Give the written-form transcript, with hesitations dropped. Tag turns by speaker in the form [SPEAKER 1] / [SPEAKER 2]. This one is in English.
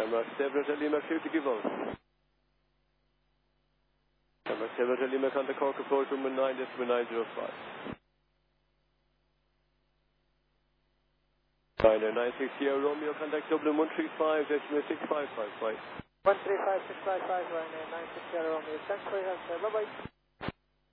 [SPEAKER 1] Camera 7 Lima, clear to give out. Camera 7 Lima, contact Cork approach room 9.905. 960 Romeo, contact Dublin 135, decimal 6555.
[SPEAKER 2] 135, 655, Ryanair 960 Romeo. Thanks for your help, sir. Bye-bye.